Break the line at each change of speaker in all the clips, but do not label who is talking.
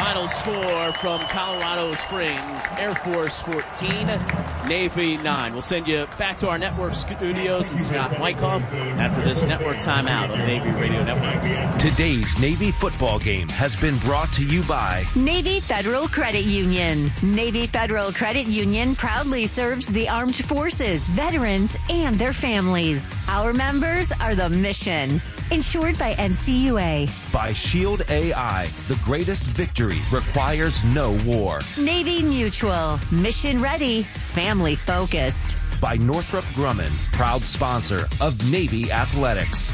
final score from Colorado Springs. Air Force 14, Navy 9. We'll send you back to our network studios and Scott Wyckoff after this network timeout on the Navy Radio Network.
Today's Navy football game has been brought to you by
Navy Federal Credit Union. Navy Federal Credit Union proudly serves the armed forces, veterans, and their families. Our members are the mission. Insured by NCUA.
By Shield AI. The greatest victory requires no war.
Navy Mutual. Mission ready. Family focused.
By Northrop Grumman. Proud sponsor of Navy Athletics.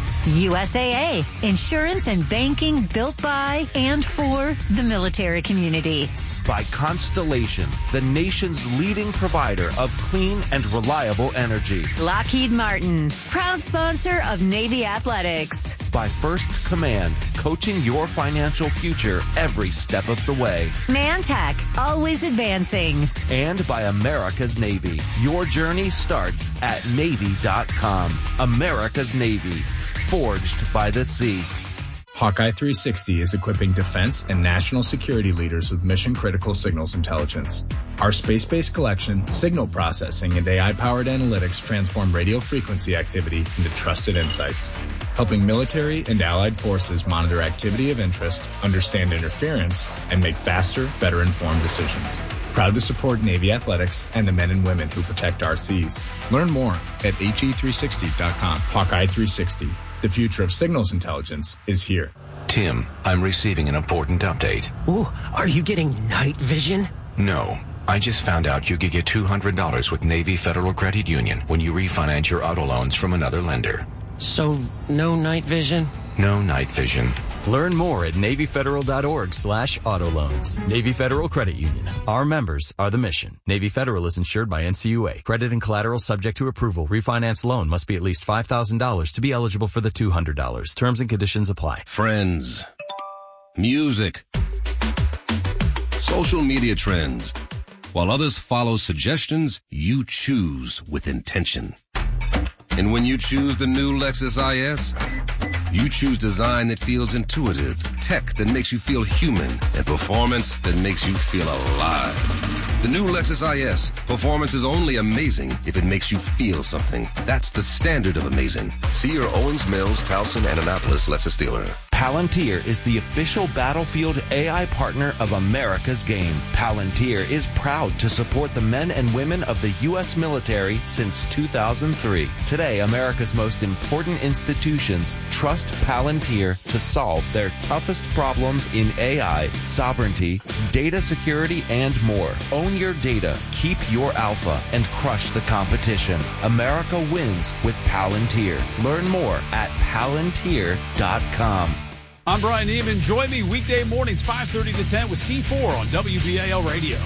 USAA. Insurance and banking built by and for the military community.
By Constellation, the nation's leading provider of clean and reliable energy.
Lockheed Martin, proud sponsor of Navy Athletics.
By First Command, coaching your financial future every step of the way.
Mantac, always advancing.
And by America's Navy. Your journey starts at Navy.com. America's Navy, forged by the sea.
Hawkeye 360 is equipping defense and national security leaders with mission-critical signals intelligence. Our space-based collection, signal processing, and AI-powered analytics transform radio frequency activity into trusted insights, helping military and allied forces monitor activity of interest, understand interference, and make faster, better-informed decisions. Proud to support Navy Athletics and the men and women who protect our seas. Learn more at HE360.com. Hawkeye 360. The future of signals intelligence is here.
Tim, I'm receiving an important update.
Ooh, are you getting night vision?
No. I just found out you could get $200 with Navy Federal Credit Union when you refinance your auto loans from another lender.
So, no night vision?
No night vision.
Learn more at NavyFederal.org/auto loans. Navy Federal Credit Union. Our members are the mission. Navy Federal is insured by NCUA. Credit and collateral subject to approval. Refinance loan must be at least $5,000 to be eligible for the $200. Terms and conditions apply.
Friends. Music. Social media trends. While others follow suggestions, you choose with intention. And when you choose the new Lexus IS, you choose design that feels intuitive, tech that makes you feel human, and performance that makes you feel alive. The new Lexus IS. Performance is only amazing if it makes you feel something. That's the standard of amazing. See your Owens Mills, Towson, and Annapolis Lexus dealer.
Palantir is the official Battlefield AI partner of America's Game. Palantir is proud to support the men and women of the U.S. military since 2003. Today, America's most important institutions trust Palantir to solve their toughest problems in AI, sovereignty, data security, and more. Own your data, keep your alpha, and crush the competition. America wins with Palantir. Learn more at Palantir.com.
I'm Brian Neiman. Join me weekday mornings 5:30 to 10 with C4 on WBAL Radio.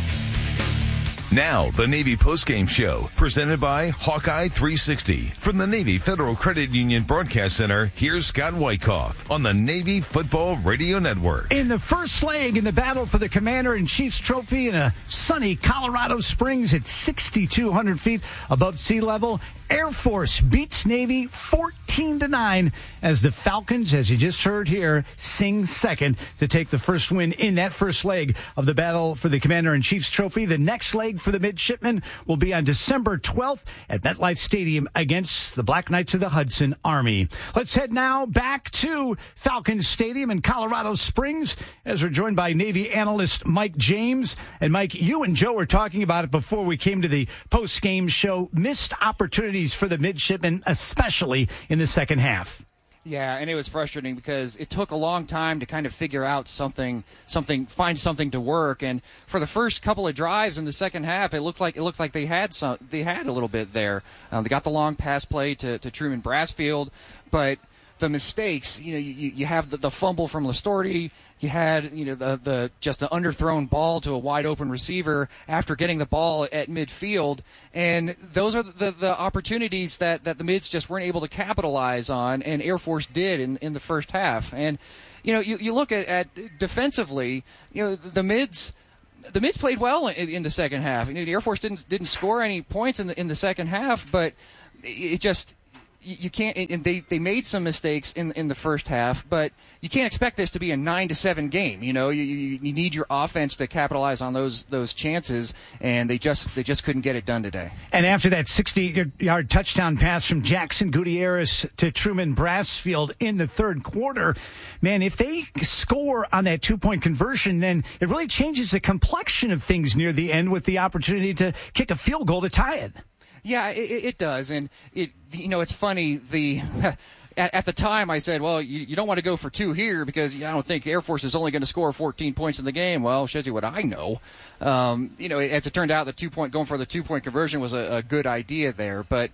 Now, the Navy Postgame Show, presented by Hawkeye 360. From the Navy Federal Credit Union Broadcast Center, here's Scott Wyckoff on the Navy Football Radio Network.
In the first leg in the battle for the Commander-in-Chief's trophy in a sunny Colorado Springs at 6,200 feet above sea level, Air Force beats Navy 14-9 as the Falcons, as you just heard here, sing second to take the first win in that first leg of the battle for the Commander-in-Chief's trophy. The next leg for the midshipmen will be on December 12th at MetLife Stadium against the Black Knights of the Hudson Army. Let's head now back to Falcons Stadium in Colorado Springs as we're joined by Navy analyst Mike James. And Mike, you and Joe were talking about it before we came to the post-game show. Missed opportunities for the midshipmen, especially in the second half.
Yeah, and it was frustrating because it took a long time to kind of figure out find something to work. And for the first couple of drives in the second half, it looked like they had a little bit there. They got the long pass play to Truman Brassfield, but the mistakes, you have the fumble from Listorti. You had, the underthrown ball to a wide open receiver after getting the ball at midfield. And those are the opportunities that the Mids just weren't able to capitalize on, and Air Force did in the first half. And, you look at defensively, the Mids played well in the second half. The Air Force didn't score any points in the second half, but it just, you can't. And they made some mistakes in the first half, but you can't expect this to be a 9-7 game. You know, you need your offense to capitalize on those chances, and they just couldn't get it done today.
And after that 60-yard touchdown pass from Jackson Gutierrez to Truman Brassfield in the third quarter, man, if they score on that 2-point conversion, then it really changes the complexion of things near the end with the opportunity to kick a field goal to tie it.
Yeah, it does, and it's funny. At the time, I said, well, you don't want to go for 2 here because I don't think Air Force is only going to score 14 points in the game. Well, shows you what I know. As it turned out, going for the 2-point conversion was a good idea there, but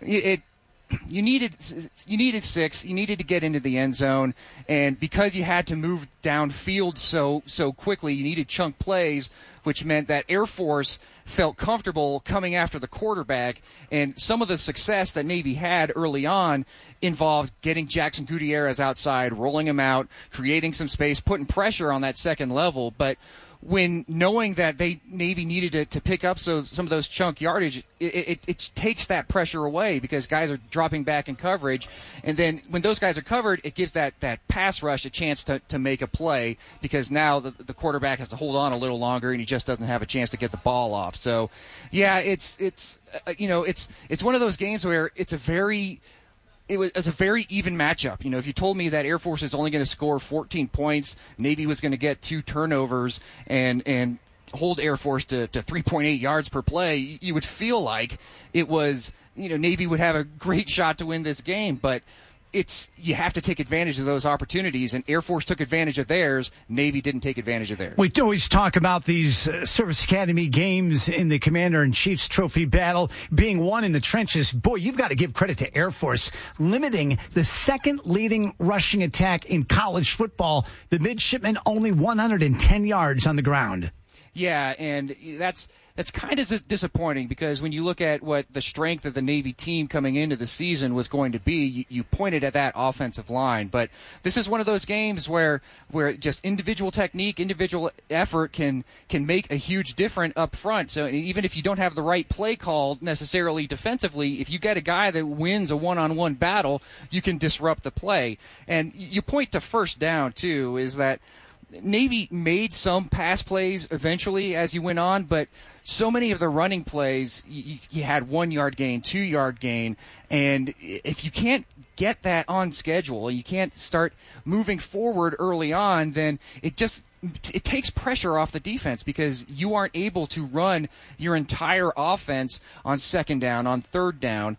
you needed 6. You needed to get into the end zone, and because you had to move downfield so quickly, you needed chunk plays, which meant that Air Force felt comfortable coming after the quarterback. And some of the success that Navy had early on involved getting Jackson Gutierrez outside, rolling him out, creating some space, putting pressure on that second level. But when knowing that Navy needed to pick up some of those chunk yardage, it takes that pressure away because guys are dropping back in coverage. And then when those guys are covered, it gives that pass rush a chance to make a play because now the quarterback has to hold on a little longer and he just doesn't have a chance to get the ball off. So, yeah, it's one of those games where it's a very even matchup. You know, if you told me that Air Force is only going to score 14 points, Navy was going to get 2 turnovers and hold Air Force to 3.8 yards per play, you would feel like it was, Navy would have a great shot to win this game. But you have to take advantage of those opportunities, and Air Force took advantage of theirs. Navy didn't take advantage of theirs.
We always talk about these Service Academy games in the Commander-in-Chief's Trophy battle being won in the trenches. Boy, you've got to give credit to Air Force limiting the second leading rushing attack in college football. The midshipmen only 110 yards on the ground.
Yeah, and that's kind of disappointing because when you look at what the strength of the Navy team coming into the season was going to be, you pointed at that offensive line. But this is one of those games where just individual technique, individual effort can make a huge difference up front. So even if you don't have the right play called necessarily defensively, if you get a guy that wins a one-on-one battle, you can disrupt the play. And you point to first down, too, is that Navy made some pass plays eventually as you went on, but so many of the running plays, you had 1-yard gain, 2-yard gain, and if you can't get that on schedule and you can't start moving forward early on, then it takes pressure off the defense because you aren't able to run your entire offense on second down, on third down.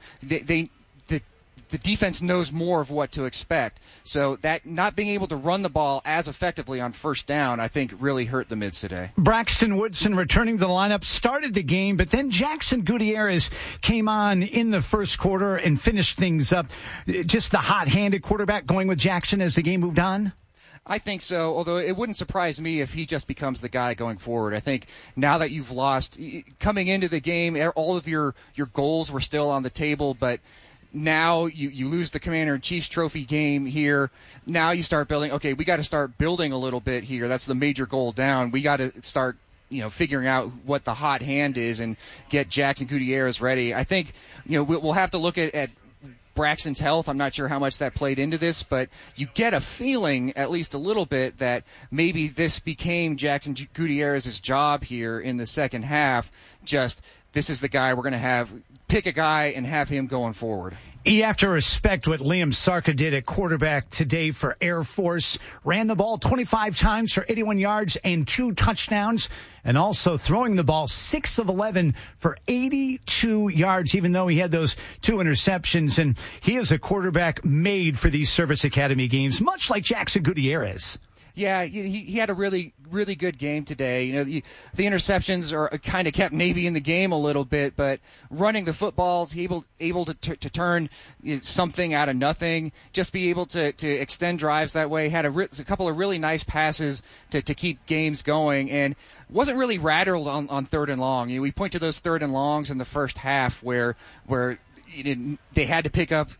The defense knows more of what to expect. So that not being able to run the ball as effectively on first down, I think, really hurt the Mids today.
Braxton Woodson returning to the lineup started the game, but then Jackson Gutierrez came on in the first quarter and finished things up. Just the hot-handed quarterback going with Jackson as the game moved on?
I think so, although it wouldn't surprise me if he just becomes the guy going forward. I think now that you've lost, coming into the game, all of your goals were still on the table, but now you lose the Commander-in-Chief's Trophy game here. Now you start building. Okay, we got to start building a little bit here. That's the major goal down. We got to start, figuring out what the hot hand is and get Jackson Gutierrez ready. I think, we'll have to look at Braxton's health. I'm not sure how much that played into this, but you get a feeling, at least a little bit, that maybe this became Jackson Gutierrez's job here in the second half. Just this is the guy we're going to pick a guy and have him going forward.
You have to respect what Liam Sarka did at quarterback today for Air Force. Ran the ball 25 times for 81 yards and 2 touchdowns, and also throwing the ball 6 of 11 for 82 yards, even though he had those 2 interceptions. And he is a quarterback made for these Service Academy games, much like Jackson Gutierrez.
Yeah, he had a really, really good game today. The interceptions are kind of kept Navy in the game a little bit, but running the footballs, able to turn something out of nothing, just be able to extend drives that way. Had a couple of really nice passes to keep games going, and wasn't really rattled on third and long. We point to those third and longs in the first half where they had to pick up,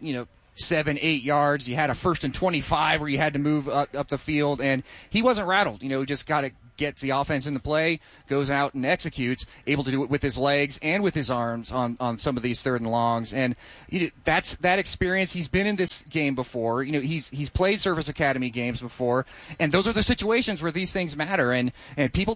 7-8 yards. You had a 1st and 25 where you had to move up the field, and he wasn't rattled. Just got to gets the offense into play, goes out and executes, able to do it with his legs and with his arms on some of these 3rd and longs. And that's that experience. He's been in this game before. He's played Service Academy games before, and those are the situations where these things matter. And people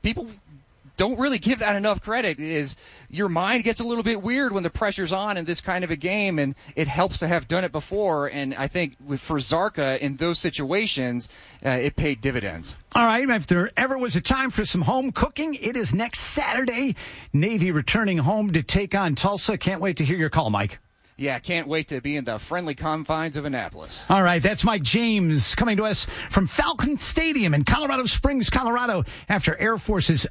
don't really give that enough credit. Is your mind gets a little bit weird when the pressure's on in this kind of a game, and it helps to have done it before. And I think for Zarka in those situations, it paid dividends.
All right, if there ever was a time for some home cooking, it is next Saturday. Navy returning home to take on Tulsa. Can't wait to hear your call, Mike.
Yeah, can't wait to be in the friendly confines of Annapolis.
All right, that's Mike James coming to us from Falcon Stadium in Colorado Springs, Colorado, after Air Force's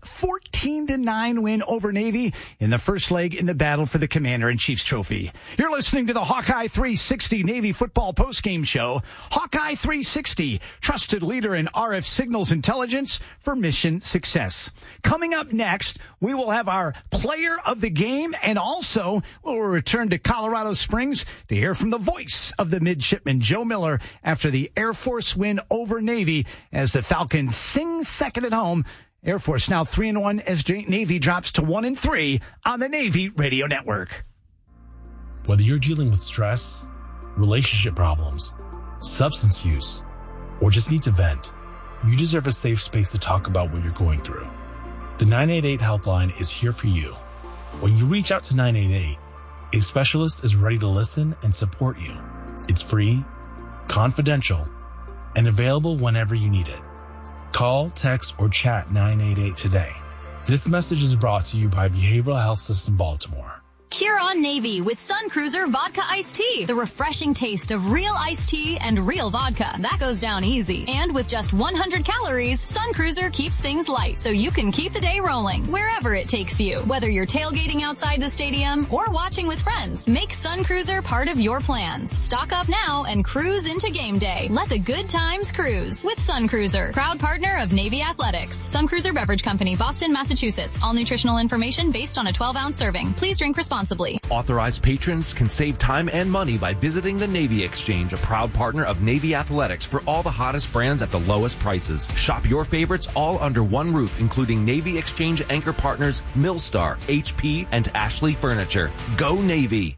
14-9 win over Navy in the first leg in the battle for the Commander-in-Chief's trophy. You're listening to the Hawkeye 360 Navy football postgame show. Hawkeye 360, trusted leader in RF signals intelligence for mission success. Coming up next, we will have our player of the game, and also we'll return to Colorado Springs to hear from the voice of the midshipman, Joe Miller, after the Air Force win over Navy as the Falcons sing second at home. Air Force now 3-1 as Navy drops to 1-3 on the Navy Radio Network.
Whether you're dealing with stress, relationship problems, substance use, or just need to vent, you deserve a safe space to talk about what you're going through. The 988 helpline is here for you. When you reach out to 988, a specialist is ready to listen and support you. It's free, confidential, and available whenever you need it. Call, text, or chat 988 today. This message is brought to you by Behavioral Health System Baltimore.
Cheer on Navy with Sun Cruiser Vodka Iced Tea. The refreshing taste of real iced tea and real vodka. That goes down easy. And with just 100 calories, Sun Cruiser keeps things light so you can keep the day rolling wherever it takes you. Whether you're tailgating outside the stadium or watching with friends, make Sun Cruiser part of your plans. Stock up now and cruise into game day. Let the good times cruise with Sun Cruiser. Proud partner of Navy Athletics. Sun Cruiser Beverage Company, Boston, Massachusetts. All nutritional information based on a 12-ounce serving. Please drink responsibly.
Authorized patrons can save time and money by visiting the Navy Exchange, a proud partner of Navy Athletics, for all the hottest brands at the lowest prices. Shop your favorites all under one roof, including Navy Exchange anchor partners Millstar, HP, and Ashley Furniture. Go Navy!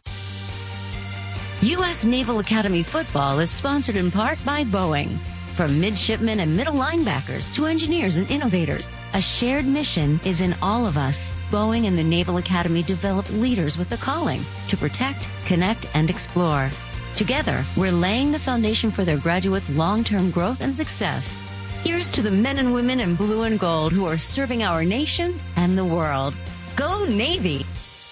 U.S. Naval Academy football is sponsored in part by Boeing. From midshipmen and middle linebackers to engineers and innovators, a shared mission is in all of us. Boeing and the Naval Academy develop leaders with a calling to protect, connect, and explore. Together, we're laying the foundation for their graduates' long-term growth and success. Here's to the men and women in blue and gold who are serving our nation and the world. Go Navy!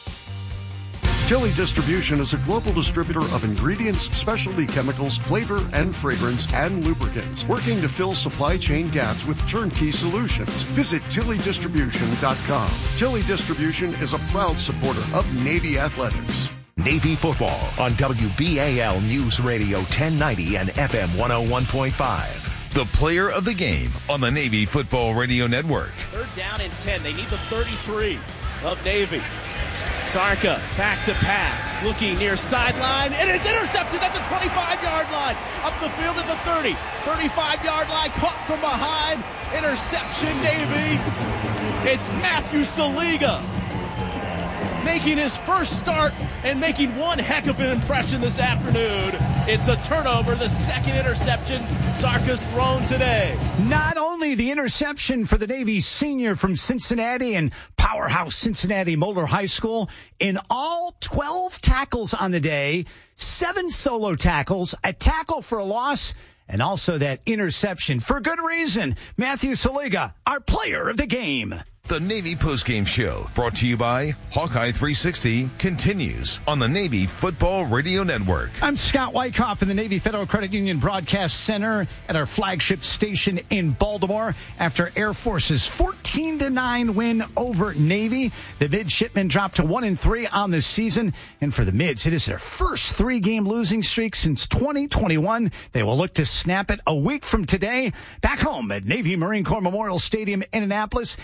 Tilly Distribution is a global distributor of ingredients, specialty chemicals, flavor and fragrance, and lubricants, working to fill supply chain gaps with turnkey solutions. Visit TillyDistribution.com. Tilly Distribution is a proud supporter of Navy Athletics.
Navy football on WBAL News Radio 1090 and FM 101.5.
The player of the game on the Navy Football Radio Network.
3rd down and 10. They need the 33 of Navy. Zarka back to pass, looking near sideline. It is intercepted at the 25-yard line. Up the field at the 30. 35-yard line, caught from behind. Interception, Navy. It's Matthew Saliga making his first start and making one heck of an impression this afternoon. It's a turnover, the second interception Zarka's thrown today.
Not only the interception for the Navy senior from Cincinnati and powerhouse Cincinnati Moeller High School, in all 12 tackles on the day, 7 solo tackles, a tackle for a loss, and also that interception. For good reason, Matthew Saliga, our player of the game.
The Navy Postgame Show, brought to you by Hawkeye 360, continues on the Navy Football Radio Network.
I'm Scott Wyckoff in the Navy Federal Credit Union Broadcast Center at our flagship station in Baltimore. After Air Force's 14-9 win over Navy, the midshipmen dropped to 1-3 on the season. And for the mids, it is their first 3-game losing streak since 2021. They will look to snap it a week from today back home at Navy Marine Corps Memorial Stadium in Annapolis as they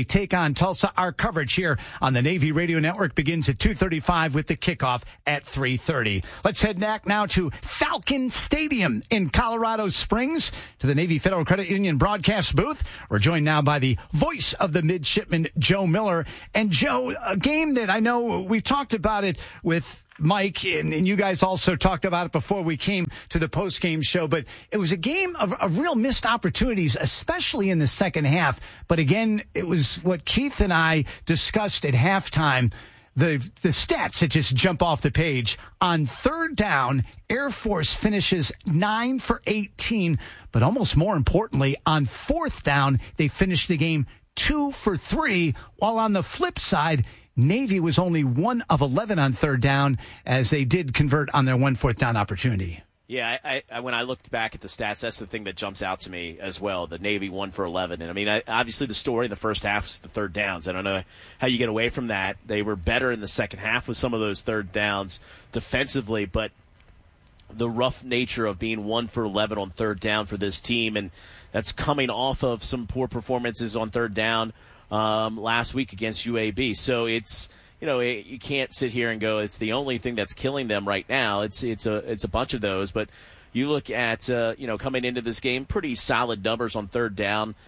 take on Tulsa. Our coverage here on the Navy Radio Network begins at 2:35 with the kickoff at 3:30. Let's head back now to Falcon Stadium in Colorado Springs to the Navy Federal Credit Union broadcast booth. We're joined now by the voice of the midshipman, Joe Miller. And Joe, a game that I know we talked about it with Mike, and you guys also talked about it before we came to the post-game show, but it was a game of real missed opportunities, especially in the second half. But again, it was what Keith and I discussed at halftime. The stats that just jump off the page. On third down, Air Force finishes 9 for 18, but almost more importantly, on fourth down, they finished the game 2 for 3, while on the flip side, Navy was only 1 of 11 on third down as they did convert on their 1 fourth down opportunity.
Yeah, I when I looked back at the stats, that's the thing that jumps out to me as well. The Navy 1 for 11. And I mean, obviously the story in the first half was the third downs. I don't know how you get away from that. They were better in the second half with some of those third downs defensively, but the rough nature of being 1 for 11 on third down for this team, and that's coming off of some poor performances on third down last week against UAB. So it's, you can't sit here and go, it's the only thing that's killing them right now. It's a bunch of those, but you look at, coming into this game, pretty solid numbers on third down,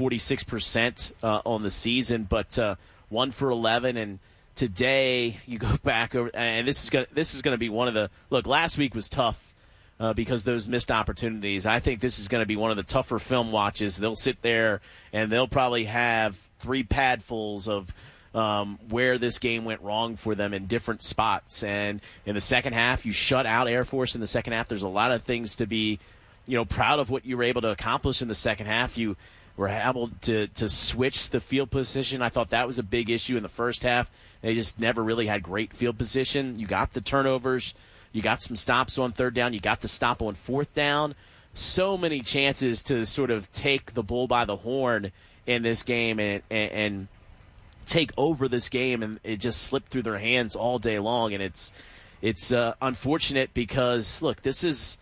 46% on the season, but 1 for 11. And today you go back over, and this is going to be one of the, look, last week was tough because those missed opportunities. I think this is going to be one of the tougher film watches. They'll sit there and they'll probably have 3 padfuls of where this game went wrong for them in different spots. And in the second half, you shut out Air Force in the second half. There's a lot of things to be, proud of what you were able to accomplish in the second half. You were able to switch the field position. I thought that was a big issue in the first half. They just never really had great field position. You got the turnovers. You got some stops on third down. You got the stop on fourth down. So many chances to sort of take the bull by the horn in this game and take over this game, and it just slipped through their hands all day long. And it's unfortunate because, look, this is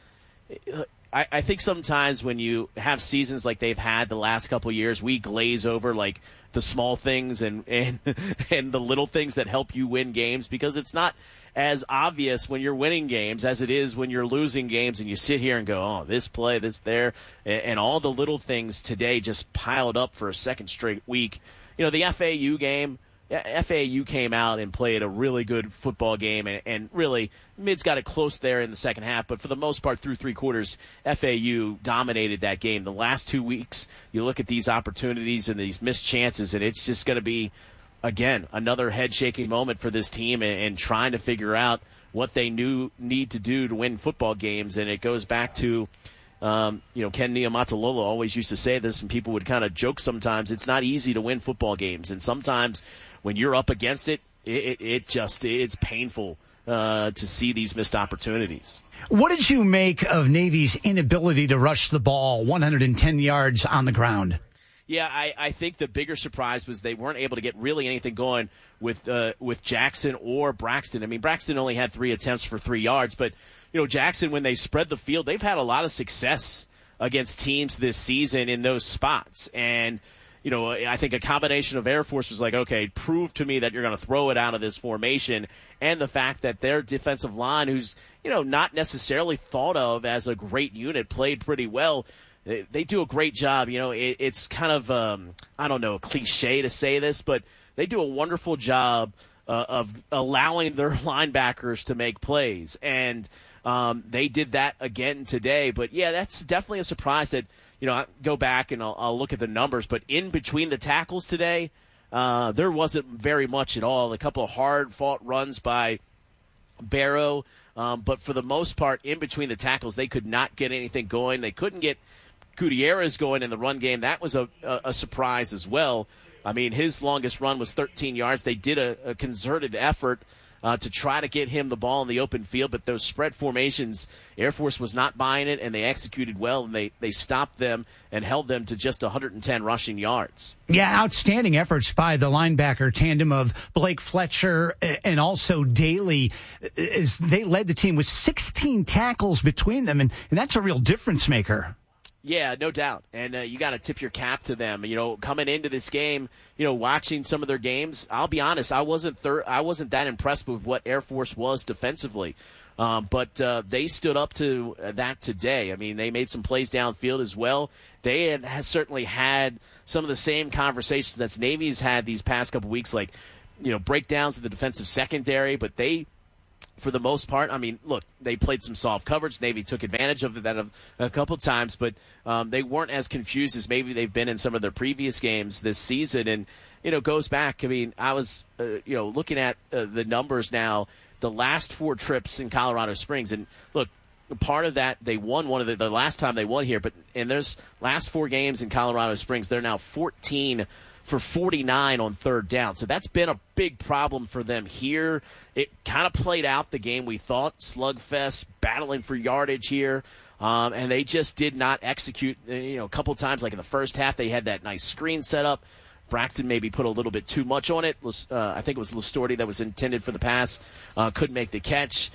I think sometimes when you have seasons like they've had the last couple of years, we glaze over like the small things and the little things that help you win games, because it's not as obvious when you're winning games as it is when you're losing games, and you sit here and go, oh, this play, this there, and all the little things today just piled up for a second straight week. The FAU game, FAU came out and played a really good football game, and really, Mids got it close there in the second half, but for the most part, through 3 quarters, FAU dominated that game. The last 2 weeks, you look at these opportunities and these missed chances, and it's just going to be, again, another head-shaking moment for this team and trying to figure out what they need to do to win football games. And it goes back to, Ken Niumatalolo always used to say this, and people would kind of joke sometimes, it's not easy to win football games. And sometimes when you're up against it, it's painful to see these missed opportunities.
What did you make of Navy's inability to rush the ball 110 yards on the ground?
Yeah, I think the bigger surprise was they weren't able to get really anything going with Jackson or Braxton. I mean, Braxton only had 3 attempts for 3 yards, but Jackson, when they spread the field, they've had a lot of success against teams this season in those spots. And I think a combination of Air Force was like, okay, prove to me that you're going to throw it out of this formation, and the fact that their defensive line, who's not necessarily thought of as a great unit, played pretty well. They do a great job. It's kind of, I don't know, a cliche to say this, but they do a wonderful job of allowing their linebackers to make plays. And they did that again today. But, yeah, that's definitely a surprise that, I go back and I'll look at the numbers. But in between the tackles today, there wasn't very much at all. A couple of hard-fought runs by Barrow. But for the most part, in between the tackles, they could not get anything going. They couldn't get Gutierrez going in the run game. That was a surprise as well. I mean, his longest run was 13 yards. They did a concerted effort to try to get him the ball in the open field, but those spread formations, Air Force was not buying it, and they executed well, and they stopped them and held them to just 110 rushing yards.
Yeah, outstanding efforts by the linebacker tandem of Blake Fletcher and also Daly, as they led the team with 16 tackles between them, and that's a real difference maker.
Yeah, no doubt. And you got to tip your cap to them. Coming into this game, watching some of their games, I'll be honest, I wasn't that impressed with what Air Force was defensively. But they stood up to that today. I mean, they made some plays downfield as well. They has certainly had some of the same conversations that Navy's had these past couple weeks, like, breakdowns of the defensive secondary, but they, for the most part, I mean, look, they played some soft coverage. Navy took advantage of that a couple times, but they weren't as confused as maybe they've been in some of their previous games this season. And, goes back. I mean, I was, looking at the numbers now, the last 4 trips in Colorado Springs. And, look, part of that, they won one of the last time they won here. But in those last 4 games in Colorado Springs, they're now 14 for 49 on third down. So that's been a big problem for them here. It kind of played out the game we thought, slugfest, battling for yardage here, and they just did not execute. A couple times, like in the first half, they had that nice screen set up. Braxton maybe put a little bit too much on it. I think it was Listorti that was intended for the pass, couldn't make the catch.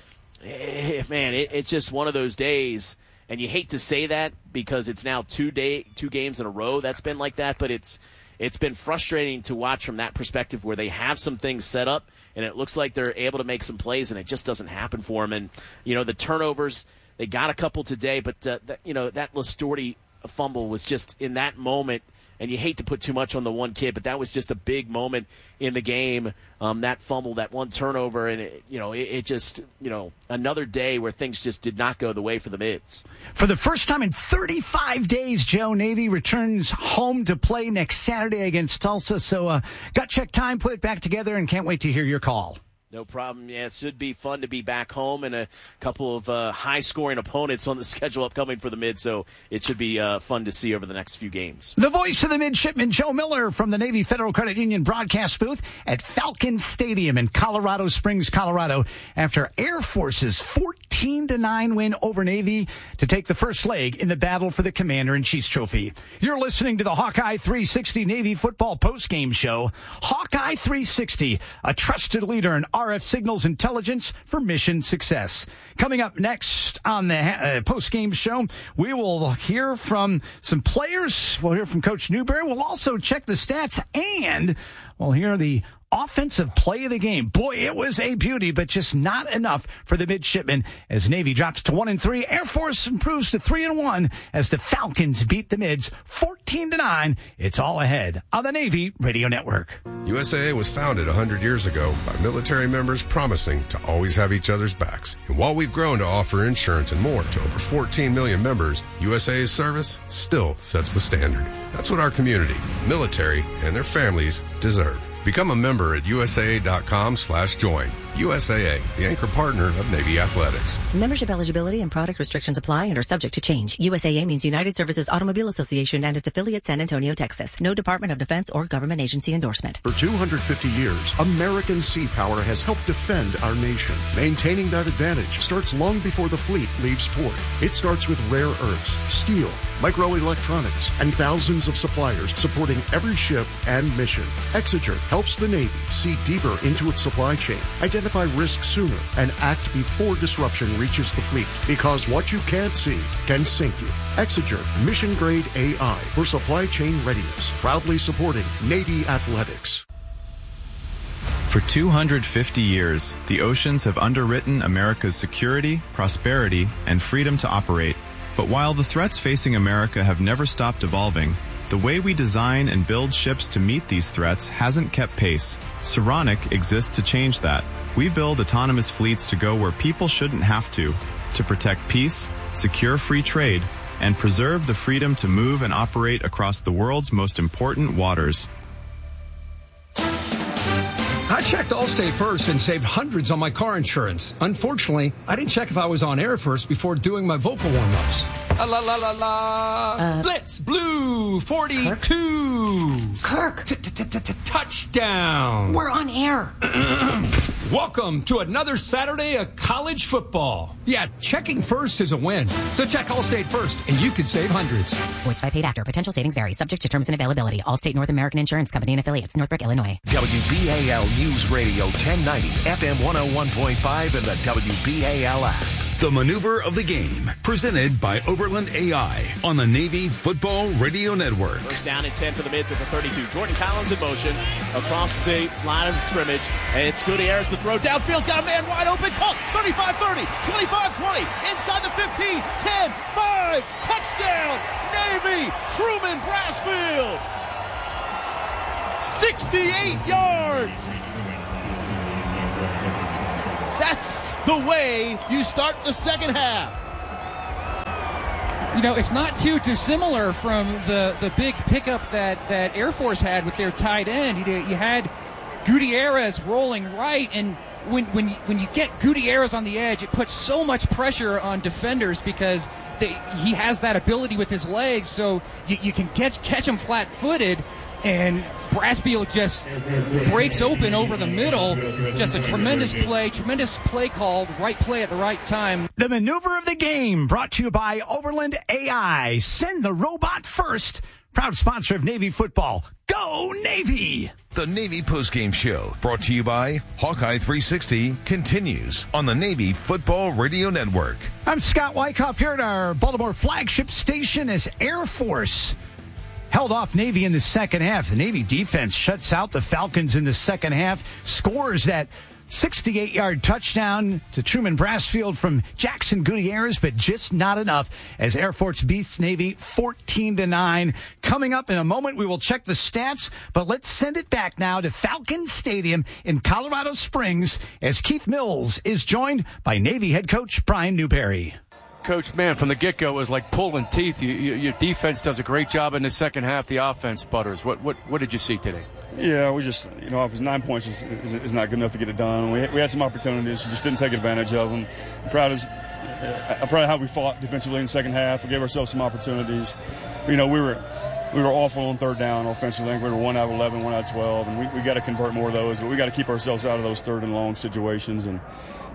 Man, it's just one of those days, and you hate to say that because it's now 2 games in a row that's been like that, but it's been frustrating to watch from that perspective where they have some things set up and it looks like they're able to make some plays and it just doesn't happen for them. And, the turnovers, they got a couple today, but, that Listorti fumble was just in that moment. And you hate to put too much on the one kid, but that was just a big moment in the game, that fumble, that one turnover, and it just, another day where things just did not go the way for the Mids.
For the first time in 35 days, Joe, Navy returns home to play next Saturday against Tulsa. So gut check time, put it back together, and can't wait to hear your call.
No problem. Yeah, it should be fun to be back home and a couple of high-scoring opponents on the schedule upcoming for the Mid, so it should be fun to see over the next few games.
The voice of the midshipman, Joe Miller, from the Navy Federal Credit Union broadcast booth at Falcon Stadium in Colorado Springs, Colorado, after Air Force's 14-9 win over Navy to take the first leg in the battle for the Commander-in-Chief's Trophy. You're listening to the Hawkeye 360 Navy football postgame show. Hawkeye 360, a trusted leader in RF signals intelligence for mission success. Coming up next on the post-game show, we will hear from some players. We'll hear from Coach Newberry. We'll also check the stats, and we'll hear the offensive play of the game. Boy, it was a beauty, but just not enough for the midshipmen as Navy drops to 1-3. Air Force improves to 3-1 as the Falcons beat the Mids 14-9. It's all ahead on the Navy Radio Network.
USAA was founded 100 years ago by military members promising to always have each other's backs. And while we've grown to offer insurance and more to over 14 million members, USAA's service still sets the standard. That's what our community, military, and their families deserve. Become a member at USAA.com/join. USAA, the anchor partner of Navy Athletics.
Membership eligibility and product restrictions apply and are subject to change. USAA means United Services Automobile Association and its affiliate, San Antonio, Texas. No Department of Defense or government agency endorsement.
For 250 years, American sea power has helped defend our nation. Maintaining that advantage starts long before the fleet leaves port. It starts with rare earths, steel, microelectronics, and thousands of suppliers supporting every ship and mission. Exeger helps the Navy see deeper into its supply chain, identify risk sooner, and act before disruption reaches the fleet. Because what you can't see can sink you. Exeger, mission-grade AI for supply chain readiness. Proudly supporting Navy Athletics.
For 250 years, the oceans have underwritten America's security, prosperity, and freedom to operate. But while the threats facing America have never stopped evolving, the way we design and build ships to meet these threats hasn't kept pace. Saronic exists to change that. We build autonomous fleets to go where people shouldn't have to protect peace, secure free trade, and preserve the freedom to move and operate across the world's most important waters.
I checked Allstate first and saved hundreds on my car insurance. Unfortunately, I didn't check if I was on air first before doing my vocal warm-ups. La la la la. Blitz Blue 42.
Kirk.
Touchdown.
We're on air.
Welcome to another Saturday of college football. Yeah, checking first is a win. So check Allstate first, and you could save hundreds.
Voiced by paid actor. Potential savings vary. Subject to terms and availability. Allstate North American Insurance Company and affiliates. Northbrook, Illinois.
WBAL News Radio 1090, FM 101.5, and the WBAL app.
The Maneuver of the Game, presented by Overland AI on the Navy Football Radio Network.
First down and 10 for the Mids at the 32. Jordan Collins in motion across the line of scrimmage. And it's Gutierrez to throw downfield. Got a man wide open. Caught 35-30, 25-20, inside the 15, 10, 5, touchdown, Navy, Truman Brassfield. 68 yards. That's the way you start the second half.
You know, it's not too dissimilar from the big pickup that Air Force had with their tight end. You had Gutierrez rolling right, and when you get Gutierrez on the edge, it puts so much pressure on defenders because he has that ability with his legs, so you can catch him flat-footed, and Brassfield just breaks open over the middle. Just a tremendous play called, right play at the right time.
The Maneuver of the Game brought to you by Overland AI. Send the robot first. Proud sponsor of Navy football. Go Navy!
The Navy Postgame Show, brought to you by Hawkeye 360, continues on the Navy Football Radio Network.
I'm Scott Wyckoff here at our Baltimore flagship station as Air Force held off Navy in the second half. The Navy defense shuts out the Falcons in the second half, scores that 68-yard touchdown to Truman Brassfield from Jackson Gutierrez, but just not enough as Air Force beats Navy 14-9. Coming up in a moment, we will check the stats, but let's send it back now to Falcon Stadium in Colorado Springs as Keith Mills is joined by Navy head coach Brian Newberry.
Coach, man, from the get-go, it was like pulling teeth. Your defense does a great job in the second half. The offense butters. What did you see today?
Yeah, we just, it was 9 points is not good enough to get it done. We had some opportunities, we just didn't take advantage of them. I'm proud of how we fought defensively in the second half. We gave ourselves some opportunities. We were awful on third down offensively. I think we were 1 out of 11, 1 out of 12, and we got to convert more of those. But we got to keep ourselves out of those third and long situations. And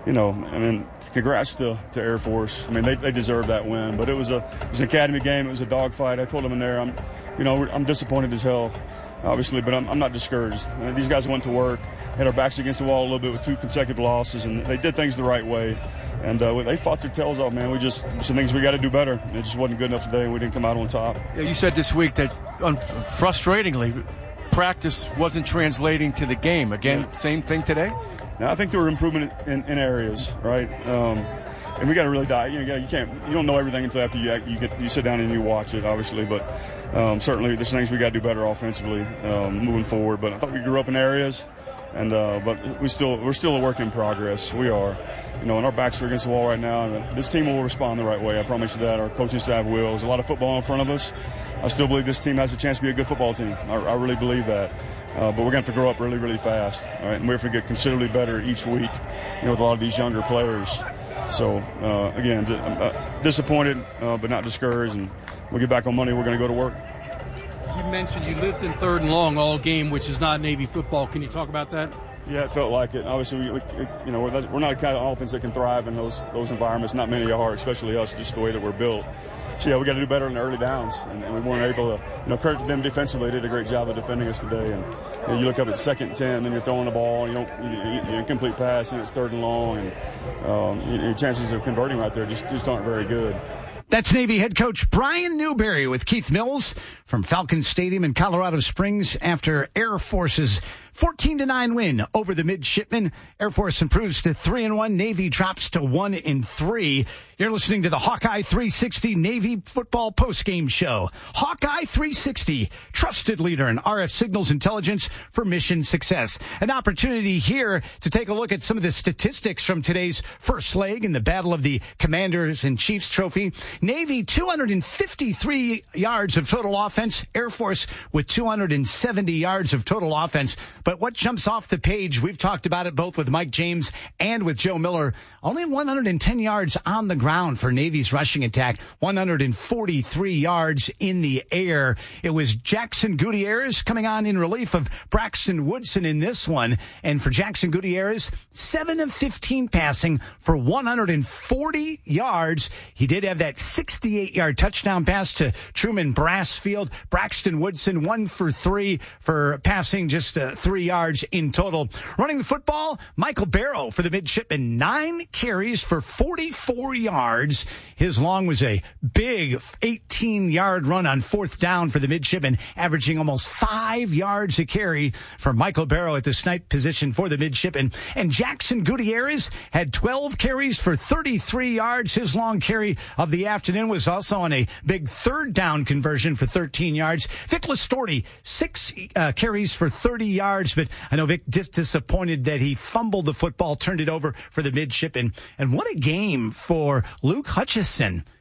congrats to Air Force. They deserved that win. But it was an academy game. It was a dogfight. I told them in there, I'm disappointed as hell, obviously, but I'm not discouraged. These guys went to work, had our backs against the wall a little bit with 2 consecutive losses, and they did things the right way. And they fought their tails off, man. Some things we got to do better. It just wasn't good enough today, and we didn't come out on top.
Yeah, you said this week that, frustratingly, practice wasn't translating to the game. Again, Same thing today?
Now, I think there were improvement in areas, right? And we got to really dive. You don't know everything until after you sit down and you watch it, obviously. But certainly, there's things we got to do better offensively moving forward. But I thought we grew up in areas, and but we're still a work in progress. We are, and our backs are against the wall right now. And this team will respond the right way. I promise you that. Our coaching staff will. There's a lot of football in front of us. I still believe this team has a chance to be a good football team. I really believe that. But we're going to have to grow up really, really fast. All right? And we have to get considerably better each week, with a lot of these younger players. So, again, I'm disappointed, but not discouraged. And we'll get back on Monday. We're going to go to work.
You mentioned you lived in third and long all game, which is not Navy football. Can you talk about that?
Yeah, it felt like it. Obviously, we're not the kind of offense that can thrive in those environments. Not many are, especially us, just the way that we're built. So, yeah, we got to do better in the early downs, and we weren't able to. Credit to them defensively. They did a great job of defending us today. And you look up at 2nd and 10, then you're throwing the ball, and you incomplete pass, and it's third and long, and your chances of converting right there just aren't very good.
That's Navy head coach Brian Newberry with Keith Mills from Falcon Stadium in Colorado Springs after Air Force's 14-9 win over the Midshipmen. Air Force improves to 3-1. Navy drops to 1-3. You're listening to the Hawkeye 360 Navy football postgame show. Hawkeye 360, trusted leader in RF signals intelligence for mission success. An opportunity here to take a look at some of the statistics from today's first leg in the Battle of the Commanders and Chiefs Trophy. Navy, 253 yards of total offense. Air Force with 270 yards of total offense. But what jumps off the page, we've talked about it both with Mike James and with Joe Miller, only 110 yards on the ground for Navy's rushing attack, 143 yards in the air. It was Jackson Gutierrez coming on in relief of Braxton Woodson in this one. And for Jackson Gutierrez, 7 of 15 passing for 140 yards. He did have that 68-yard touchdown pass to Truman Brassfield. Braxton Woodson, 1 for 3 for passing just 3 33 yards in total. Running the football, Michael Barrow for the midshipmen, 9 carries for 44 yards. His long was a big 18-yard run on 4th down for the midshipmen, averaging almost 5 yards a carry for Michael Barrow at the snipe position for the midshipmen. And Jackson Gutierrez had 12 carries for 33 yards. His long carry of the afternoon was also on a big 3rd down conversion for 13 yards. Vic Listorti, 6 carries for 30 yards, but I know Vic disappointed that he fumbled the football, turned it over for the midshipmen. And what a game for Luke Hutchison.